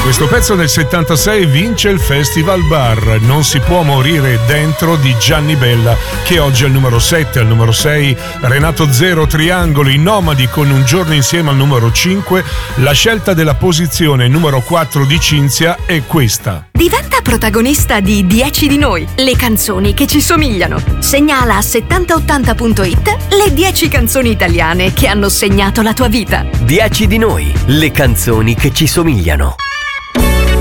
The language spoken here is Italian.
Questo pezzo del 76 vince il Festival Bar, Non si può morire dentro di Gianni Bella, che oggi è al numero 7. Al numero 6 Renato Zero, Triangoli, Nomadi con Un giorno insieme al numero 5. La scelta della posizione numero 4 di Cinzia è questa. Diventa protagonista di 10 di noi, le canzoni che ci somigliano. Segnala a 7080.it le 10 canzoni italiane che hanno segnato la tua vita. 10 di noi, le canzoni che ci somigliano.